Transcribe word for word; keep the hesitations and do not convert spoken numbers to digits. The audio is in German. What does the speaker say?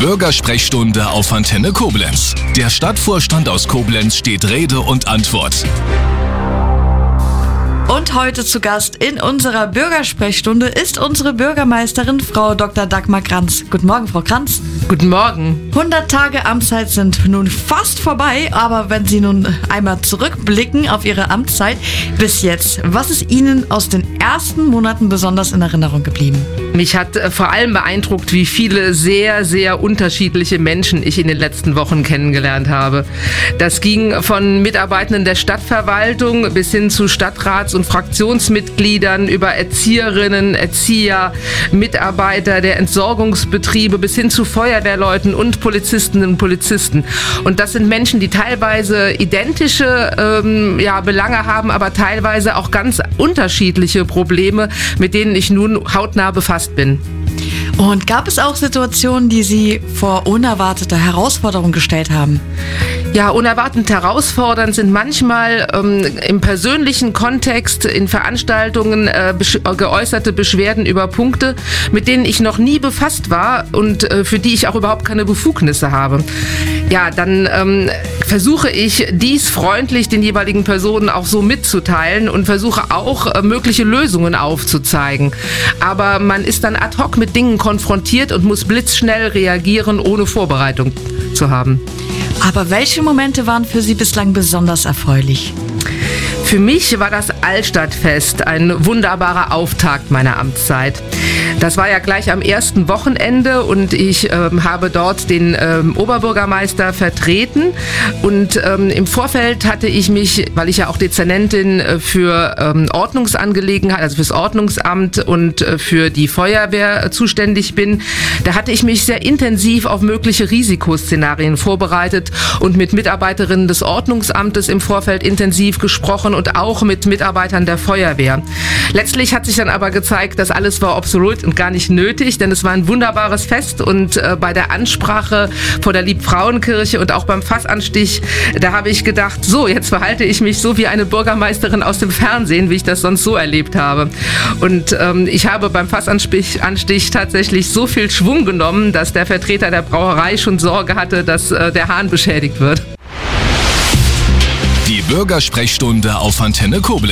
Bürgersprechstunde auf Antenne Koblenz. Der Stadtvorstand aus Koblenz steht Rede und Antwort. Und heute zu Gast in unserer Bürgersprechstunde ist unsere Bürgermeisterin, Frau Doktor Dagmar Kranz. Guten Morgen, Frau Kranz. Guten Morgen. hundert Tage Amtszeit sind nun fast vorbei, aber wenn Sie nun einmal zurückblicken auf Ihre Amtszeit bis jetzt, was ist Ihnen aus den ersten Monaten besonders in Erinnerung geblieben? Mich hat vor allem beeindruckt, wie viele sehr, sehr unterschiedliche Menschen ich in den letzten Wochen kennengelernt habe. Das ging von Mitarbeitenden der Stadtverwaltung bis hin zu Stadtrats- und Fraktionsmitgliedern über Erzieherinnen, Erzieher, Mitarbeiter der Entsorgungsbetriebe bis hin zu Feuerwehrleuten und Polizistinnen und Polizisten. Und das sind Menschen, die teilweise identische ähm, ja, Belange haben, aber teilweise auch ganz unterschiedliche Probleme, mit denen ich nun hautnah befasst bin. Und gab es auch Situationen, die Sie vor unerwartete Herausforderungen gestellt haben? Ja, unerwartet herausfordernd sind manchmal ähm, im persönlichen Kontext in Veranstaltungen äh, besch- geäußerte Beschwerden über Punkte, mit denen ich noch nie befasst war und äh, für die ich auch überhaupt keine Befugnisse habe. Ja, dann ähm, versuche ich, dies freundlich den jeweiligen Personen auch so mitzuteilen und versuche auch, äh, mögliche Lösungen aufzuzeigen. Aber man ist dann ad hoc mit Dingen konfrontiert und muss blitzschnell reagieren, ohne Vorbereitung zu haben. Aber welche Momente waren für Sie bislang besonders erfreulich? Für mich war das Altstadtfest ein wunderbarer Auftakt meiner Amtszeit. Das war ja gleich am ersten Wochenende und ich ähm, habe dort den ähm, Oberbürgermeister vertreten. Und ähm, im Vorfeld hatte ich mich, weil ich ja auch Dezernentin für ähm, Ordnungsangelegenheiten, also fürs Ordnungsamt und äh, für die Feuerwehr zuständig bin, da hatte ich mich sehr intensiv auf mögliche Risikoszenarien vorbereitet und mit Mitarbeiterinnen des Ordnungsamtes im Vorfeld intensiv gesprochen und auch mit Mitarbeitern der Feuerwehr. Letztlich hat sich dann aber gezeigt, dass alles war obsolet und gar nicht nötig, denn es war ein wunderbares Fest und äh, bei der Ansprache vor der Liebfrauenkirche und auch beim Fassanstich, da habe ich gedacht, so, jetzt verhalte ich mich so wie eine Bürgermeisterin aus dem Fernsehen, wie ich das sonst so erlebt habe. Und ähm, ich habe beim Fassanstich Anstich tatsächlich so viel Schwung genommen, dass der Vertreter der Brauerei schon Sorge hatte, dass äh, der Hahn beschädigt wird. Die Bürgersprechstunde auf Antenne Koblenz.